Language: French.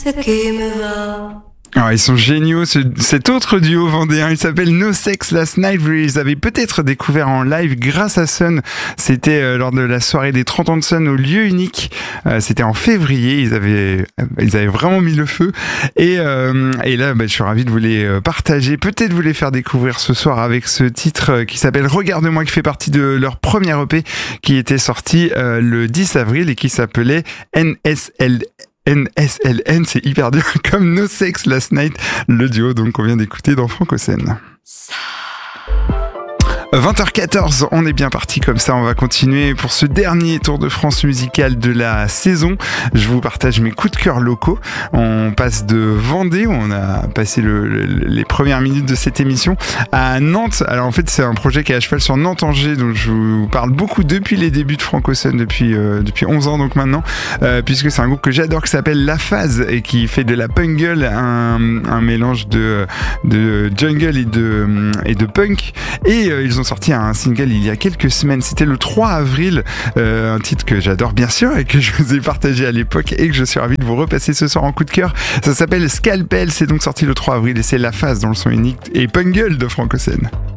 ce qui me va. Alors, ils sont géniaux, cet autre duo vendéen, il s'appelle No Sex Last Night. Vous les avez peut-être découvert en live grâce à Sun. C'était lors de la soirée des 30 ans de Sun au lieu unique. C'était en février, ils avaient vraiment mis le feu. Et là, je suis ravi de vous les partager. Peut-être vous les faire découvrir ce soir avec ce titre qui s'appelle Regarde-moi, qui fait partie de leur premier EP qui était sorti le 10 avril et qui s'appelait NSLN, c'est hyper dur, comme No Sex Last Night, le duo donc qu'on vient d'écouter dans Franco-Scène. 20h14, on est bien parti comme ça, on va continuer pour ce dernier Tour de France musical de la saison. Je vous partage mes coups de cœur locaux. On passe de Vendée, où on a passé les premières minutes de cette émission, à Nantes. Alors en fait c'est un projet qui est à cheval sur Nantes-Angers, dont je vous parle beaucoup depuis les débuts de Franco-Scène, depuis 11 ans donc maintenant, puisque c'est un groupe que j'adore qui s'appelle La Phase et qui fait de la pungle, un mélange de jungle et de punk. Et ils ont sorti un single il y a quelques semaines, c'était le 3 avril, un titre que j'adore bien sûr et que je vous ai partagé à l'époque et que je suis ravi de vous repasser ce soir en coup de cœur. Ça s'appelle Scalpel, c'est donc sorti le 3 avril et c'est La Phase dans le son unique et pungle de Franco-Scène.